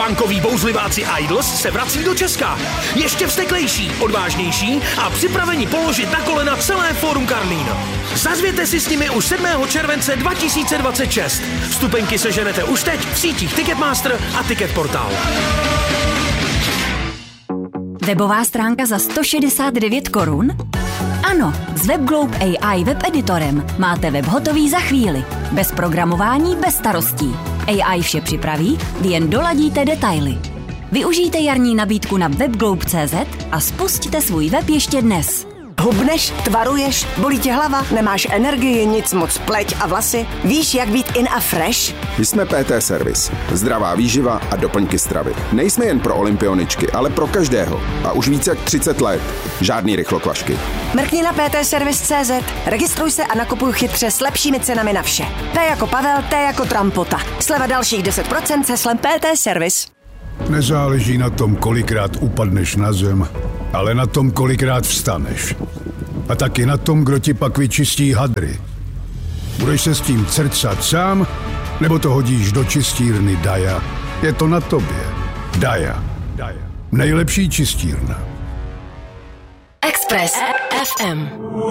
Punkoví bouzliváci Idols se vrací do Česka. Ještě vzteklejší, odvážnější a připraveni položit na kolena celé Fórum Karlín. Zazvěte si s nimi už 7. července 2026. Vstupenky seženete už teď v sítích Ticketmaster a Ticketportal. Webová stránka za 169 korun? Ano, s WebGlobe AI web editorem máte web hotový za chvíli. Bez programování, bez starostí. AI vše připraví, vy jen doladíte detaily. Využijte jarní nabídku na webglobe.cz a spustíte svůj web ještě dnes. Hubneš, tvaruješ, bolí tě hlava, nemáš energii, nic moc, pleť a vlasy? Víš, jak být in a fresh? Jsme PT Service. Zdravá výživa a doplňky stravy. Nejsme jen pro olympioničky, ale pro každého. A už více jak 30 let. Žádný rychlokvašky. Mrkni na ptservice.cz, registruj se a nakupuj chytře s lepšími cenami na vše. P jako Pavel, T jako Trampota. Sleva dalších 10% se slem PT Service. Nezáleží na tom, kolikrát upadneš na zem, ale na tom, kolikrát vstaneš. A taky na tom, kdo ti pak vyčistí hadry. Budeš se s tím crcat sám, nebo to hodíš do čistírny Daja? Je to na tobě. Daja. Nejlepší čistírna. Express FM.